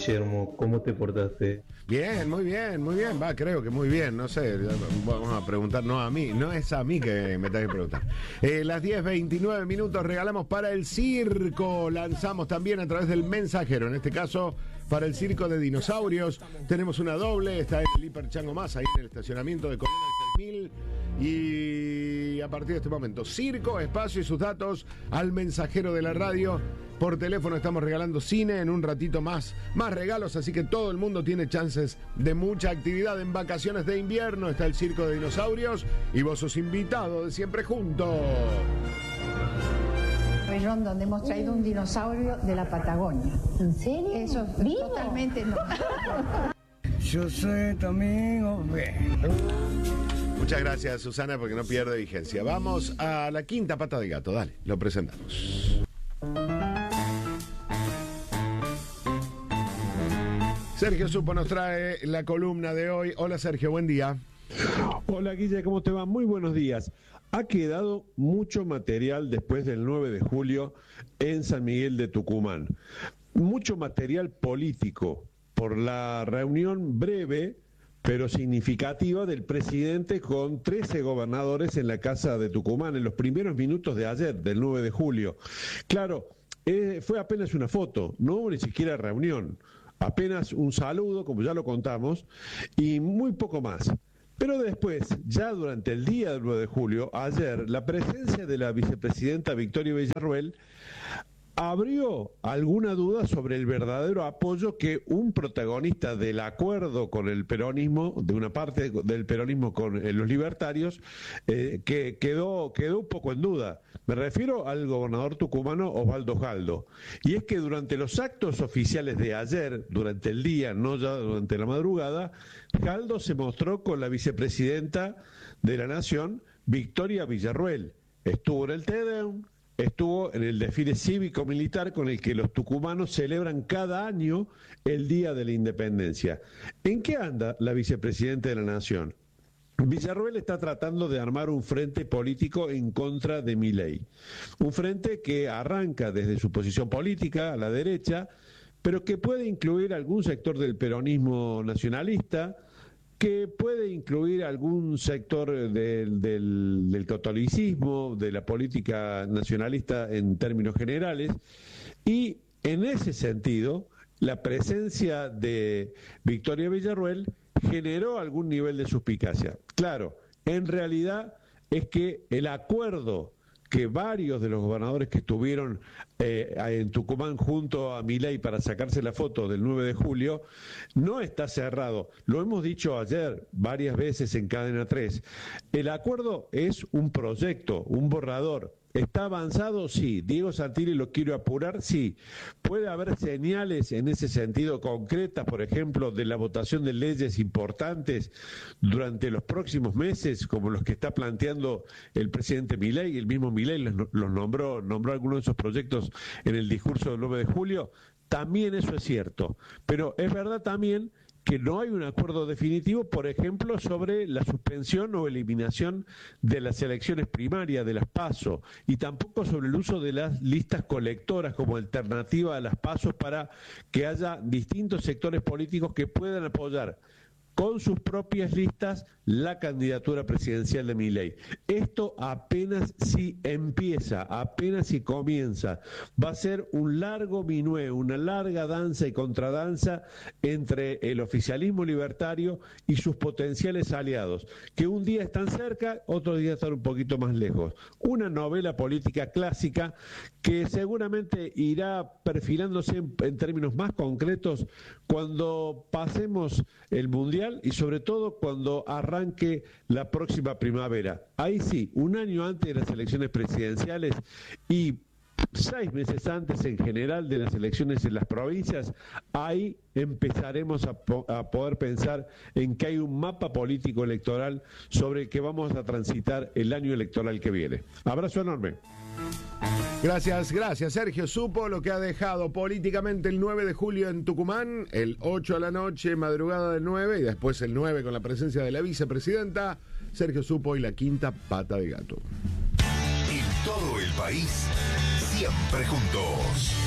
Guillermo, ¿cómo te portaste? Bien, muy bien, muy bien. Va, creo que muy bien. No sé, vamos a preguntar, no a mí, no es a mí que me tenés que preguntar. Las 10:29 minutos regalamos para el circo. Lanzamos también a través del mensajero, en este caso para el circo de dinosaurios. Tenemos una doble, está en el Hiper Chango Más, ahí en el estacionamiento de Colón 6000. Y a partir de este momento, circo, espacio y sus datos al mensajero de la radio. Por teléfono estamos regalando cine, en un ratito más regalos, así que todo el mundo tiene chances de mucha actividad en vacaciones de invierno. Está el circo de dinosaurios y vos sos invitado de Siempre Juntos. Pabellón donde hemos traído un dinosaurio de la Patagonia. ¿En serio? Eso ¿Vivo? Totalmente no. Yo soy tu amigo. Muchas gracias, Susana, porque no pierde vigencia. Vamos a la quinta pata de gato, dale, lo presentamos. Sergio Supo nos trae la columna de hoy. Hola Sergio, buen día. Hola Guille, ¿cómo te va? Muy buenos días. Ha quedado mucho material después del 9 de julio en San Miguel de Tucumán. Mucho material político por la reunión breve pero significativa del presidente con 13 gobernadores en la Casa de Tucumán en los primeros minutos de ayer, del 9 de julio. Claro, fue apenas una foto, no hubo ni siquiera reunión. Apenas un saludo, como ya lo contamos, y muy poco más. Pero después, ya durante el día del 9 de julio, ayer, la presencia de la vicepresidenta Victoria Villarruel abrió alguna duda sobre el verdadero apoyo que un protagonista del acuerdo con el peronismo, de una parte del peronismo con los libertarios, que quedó un poco en duda. Me refiero al gobernador tucumano Osvaldo Jaldo. Y es que durante los actos oficiales de ayer, durante el día, no ya durante la madrugada, Jaldo se mostró con la vicepresidenta de la Nación, Victoria Villarruel. Estuvo en el Tedeum, estuvo en el desfile cívico-militar con el que los tucumanos celebran cada año el Día de la Independencia. ¿En qué anda la vicepresidenta de la Nación? Villarruel está tratando de armar un frente político en contra de Milei. Un frente que arranca desde su posición política, a la derecha, pero que puede incluir algún sector del peronismo nacionalista, que puede incluir algún sector del catolicismo, de la política nacionalista en términos generales, y en ese sentido, la presencia de Victoria Villarruel generó algún nivel de suspicacia. Claro, en realidad es que el acuerdo que varios de los gobernadores que estuvieron en Tucumán junto a Milei para sacarse la foto del 9 de julio, no está cerrado. Lo hemos dicho ayer varias veces en Cadena 3. El acuerdo es un proyecto, un borrador. ¿Está avanzado? Sí. ¿Diego Santilli lo quiere apurar? Sí. ¿Puede haber señales en ese sentido concretas, por ejemplo, de la votación de leyes importantes durante los próximos meses, como los que está planteando el presidente Milei? El mismo Milei los nombró algunos de esos proyectos en el discurso del 9 de julio. También eso es cierto. Pero es verdad también que no hay un acuerdo definitivo, por ejemplo, sobre la suspensión o eliminación de las elecciones primarias, de las PASO, y tampoco sobre el uso de las listas colectoras como alternativa a las PASO para que haya distintos sectores políticos que puedan apoyar con sus propias listas la candidatura presidencial de Milei. Esto apenas si empieza, apenas si comienza. Va a ser un largo minué, una larga danza y contradanza entre el oficialismo libertario y sus potenciales aliados, que un día están cerca, otro día están un poquito más lejos. Una novela política clásica que seguramente irá perfilándose en términos más concretos cuando pasemos el Mundial y sobre todo cuando arranque la próxima primavera. Ahí sí, un año antes de las elecciones presidenciales y 6 meses antes en general de las elecciones en las provincias, ahí empezaremos a poder pensar en que hay un mapa político electoral sobre el que vamos a transitar el año electoral que viene. Abrazo enorme. Gracias, Sergio. Supo lo que ha dejado políticamente el 9 de julio en Tucumán, el 8 a la noche, madrugada del 9 y después el 9 con la presencia de la vicepresidenta. Sergio Supo y la quinta pata de gato. En todo el país, siempre juntos.